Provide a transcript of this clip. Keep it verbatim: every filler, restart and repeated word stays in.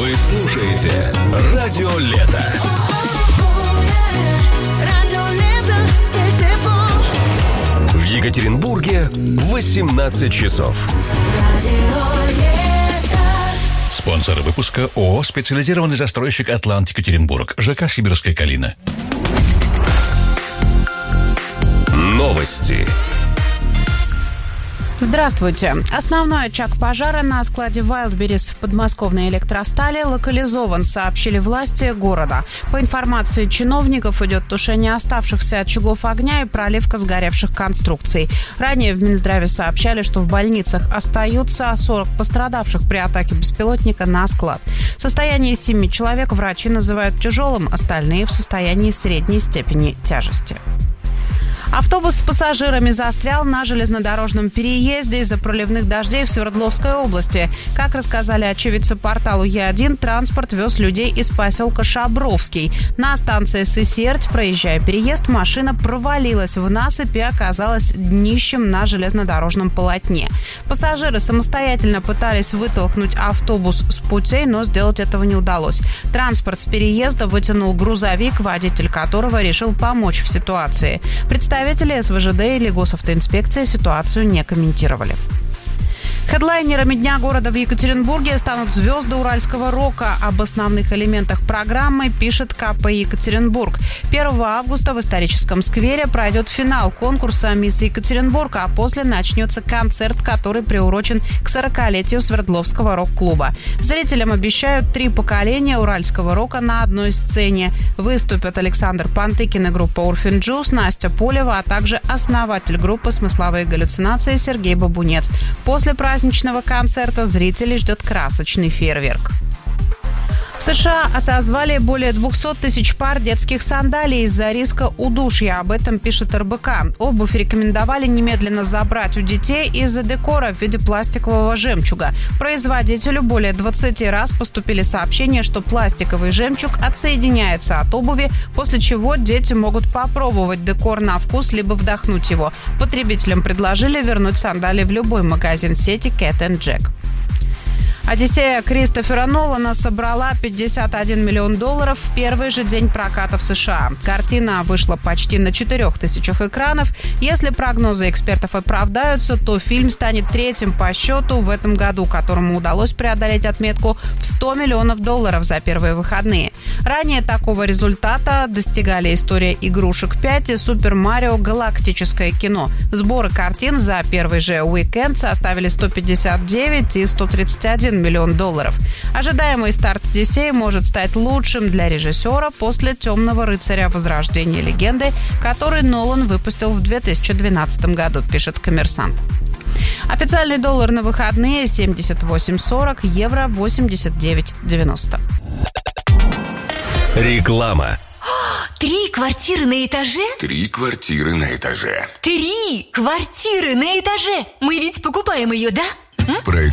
Вы слушаете Радио Лето. В Екатеринбурге восемнадцать часов. Спонсор выпуска ООО «Специализированный застройщик Атлант Екатеринбург», ЖК «Сибирская Калина». Новости. Здравствуйте. Основной очаг пожара на складе Wildberries в подмосковной электростали локализован, сообщили власти города. По информации чиновников, идет тушение оставшихся очагов огня и проливка сгоревших конструкций. Ранее в Минздраве сообщали, что в больницах остаются сорок пострадавших при атаке беспилотника на склад. Состояние семи человек врачи называют тяжелым, остальные в состоянии средней степени тяжести. Автобус с пассажирами застрял на железнодорожном переезде из-за проливных дождей в Свердловской области. Как рассказали очевидцы порталу Е один, транспорт вез людей из поселка Шабровский. На станции Сысерть, проезжая переезд, машина провалилась в насыпь и оказалась днищем на железнодорожном полотне. Пассажиры самостоятельно пытались вытолкнуть автобус с путей, но сделать этого не удалось. Транспорт с переезда вытянул грузовик, водитель которого решил помочь в ситуации. Представители эс вэ жэ дэ или госавтоинспекции ситуацию не комментировали. Хедлайнерами Дня города в Екатеринбурге станут звезды уральского рока. Об основных элементах программы пишет ка пэ Екатеринбург. первого августа в историческом сквере пройдет финал конкурса «Мисс Екатеринбург», а после начнется концерт, который приурочен к сорокалетию Свердловского рок-клуба. Зрителям обещают три поколения уральского рока на одной сцене. Выступят Александр Пантыкин и группа Урфин Джюс, Настя Полева, а также основатель группы «Смысловые галлюцинации» Сергей Бабунец. После праздничного концерта зрителей ждет красочный фейерверк. В США отозвали более двухсот тысяч пар детских сандалий из-за риска удушья. Об этом пишет эр бэ ка. Обувь рекомендовали немедленно забрать у детей из-за декора в виде пластикового жемчуга. Производителю более двадцати раз поступили сообщения, что пластиковый жемчуг отсоединяется от обуви, после чего дети могут попробовать декор на вкус либо вдохнуть его. Потребителям предложили вернуть сандалии в любой магазин сети Cat энд Jack. «Одиссея» Кристофера Нолана собрала пятьдесят один миллион долларов в первый же день проката в США. Картина вышла почти на четырех тысячах экранов. Если прогнозы экспертов оправдаются, то фильм станет третьим по счету в этом году, которому удалось преодолеть отметку в сто миллионов долларов за первые выходные. Ранее такого результата достигали «История игрушек пять» и «Супер Марио. Галактическое кино». Сборы картин за первый же уикенд составили сто пятьдесят девять и сто тридцать один миллион долларов. Ожидаемый старт «Одиссеи» может стать лучшим для режиссера после «Темного рыцаря. Возрождение легенды», который Нолан выпустил в две тысячи двенадцатом году, пишет «Коммерсант». Официальный доллар на выходные семьдесят восемь сорок, евро восемьдесят девять девяносто. Реклама. Три квартиры на этаже? Три квартиры на этаже. Три квартиры на этаже! Мы ведь покупаем ее, да? М? Проект